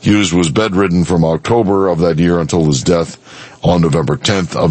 Hughes was bedridden from October of that year until his death on November 10th of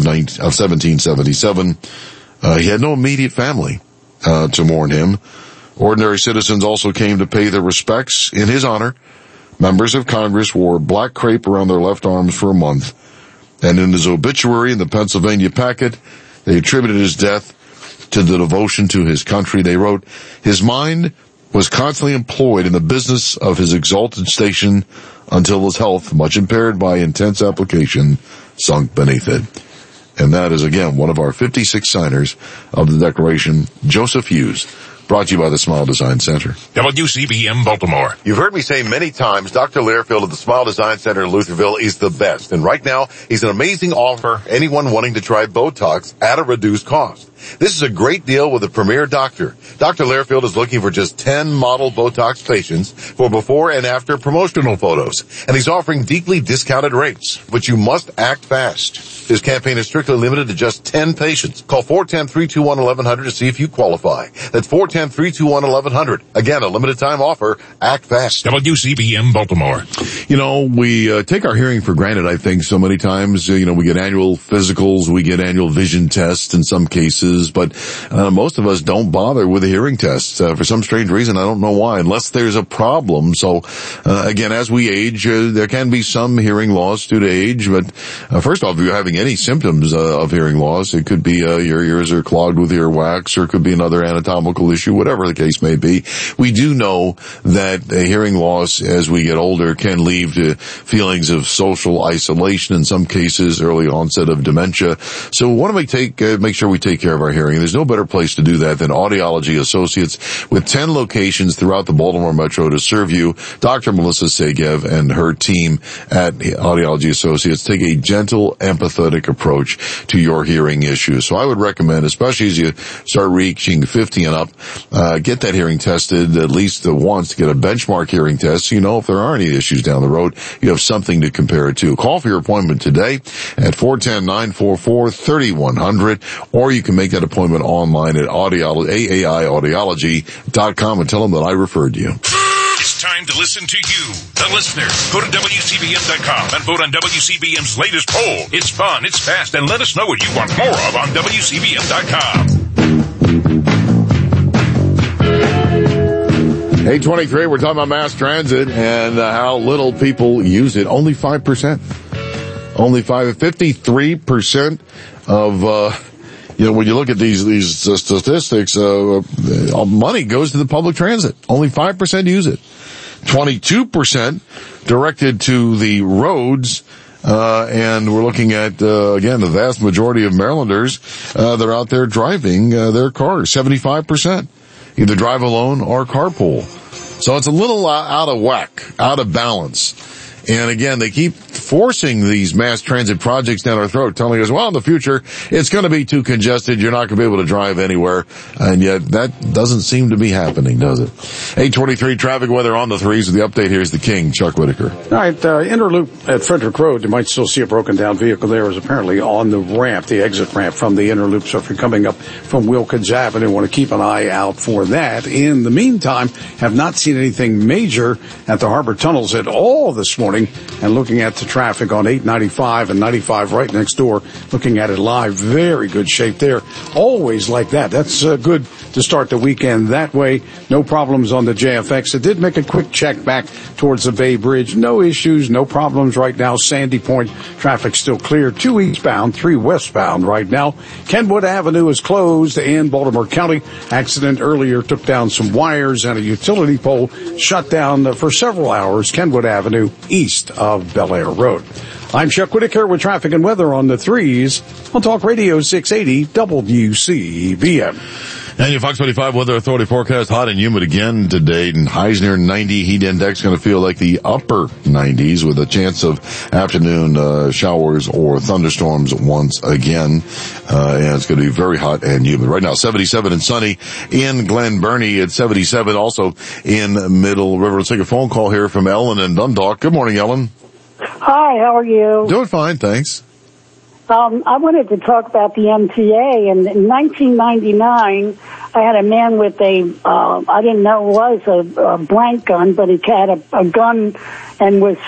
1777. He had no immediate family to mourn him. Ordinary citizens also came to pay their respects in his honor. Members of Congress wore black crepe around their left arms for a month. And in his obituary in the Pennsylvania Packet, they attributed his death to the devotion to his country. They wrote, his mind was constantly employed in the business of his exalted station until his health, much impaired by intense application, sunk beneath it. And that is, again, one of our 56 signers of the Declaration, Joseph Hughes. Brought to you by the Smile Design Center. WCBM Baltimore. You've heard me say many times, Dr. Learfield of the Smile Design Center in Lutherville is the best. And right now, he's an amazing offer for anyone wanting to try Botox at a reduced cost. This is a great deal with a premier doctor. Dr. Learfield is looking for just 10 model Botox patients for before and after promotional photos. And he's offering deeply discounted rates, but you must act fast. This campaign is strictly limited to just 10 patients. Call 410-321-1100 to see if you qualify. That's 410-321-1100. Again, a limited time offer. Act fast. WCBM Baltimore. You know, we take our hearing for granted, I think, so many times. We get annual physicals, we get annual vision tests in some cases, but most of us don't bother with a hearing test for some strange reason. I don't know why, unless there's a problem. So, again, as we age, there can be some hearing loss due to age, but first off, if you're having any symptoms of hearing loss, it could be your ears are clogged with earwax, or it could be another anatomical issue, whatever the case may be. We do know that a hearing loss as we get older can lead to feelings of social isolation, in some cases early onset of dementia. So we want to make sure we take care of our hearing. There's no better place to do that than Audiology Associates, with 10 locations throughout the Baltimore Metro to serve you. Dr. Melissa Segev and her team at Audiology Associates take a gentle, empathetic approach to your hearing issues. So I would recommend, especially as you start reaching 50 and up, get that hearing tested at least once to get a benchmark hearing test, so you know if there are any issues down the road, you have something to compare it to. Call for your appointment today at 410-944-3100, or you can make that appointment online at AAIaudiology.com and tell them that I referred you. It's time to listen to you, the listener. Go to WCBM.com and vote on WCBM's latest poll. It's fun, it's fast, and let us know what you want more of on WCBM.com. 823, we're talking about mass transit and how little people use it. Only 5%. Only 53% of, when you look at these statistics, money goes to the public transit. Only 5% use it. 22% directed to the roads. And we're looking at, again, the vast majority of Marylanders, they're out there driving, their cars. 75%. Either drive alone or carpool. So it's a little out of whack, out of balance. And again, they keep forcing these mass transit projects down our throat, telling us, well, in the future, it's going to be too congested. You're not going to be able to drive anywhere. And yet that doesn't seem to be happening, does it? 823 traffic weather on the threes with the update. Here's the king, Chuck Whitaker. All right, Interloop at Frederick Road. You might still see a broken down vehicle there is apparently on the ramp, the exit ramp from the Interloop. So if you're coming up from Wilkins Avenue, want to keep an eye out for that. In the meantime, have not seen anything major at the harbor tunnels at all this morning. And looking at the traffic on 895 and 95 right next door, looking at it live, very good shape there. Always like that. That's good to start the weekend that way. No problems on the JFX. It did make a quick check back towards the Bay Bridge. No issues, no problems right now. Sandy Point traffic still clear. 2 eastbound, 3 westbound right now. Kenwood Avenue is closed in Baltimore County. Accident earlier took down some wires and a utility pole shut down for several hours. Kenwood Avenue east of Bel Air Road. I'm Chuck Whitaker with traffic and weather on the threes on Talk Radio 680 WCBM. And your Fox 25 Weather Authority forecast, hot and humid again today. And highs near 90. Heat index going to feel like the upper 90s with a chance of afternoon showers or thunderstorms once again. And it's going to be very hot and humid. Right now, 77 and sunny in Glen Burnie at 77. Also in Middle River. Let's take a phone call here from Ellen in Dundalk. Good morning, Ellen. Hi, how are you? Doing fine, thanks. I wanted to talk about the MTA. In 1999, I had a man with I didn't know it was a blank gun, but he had a gun and was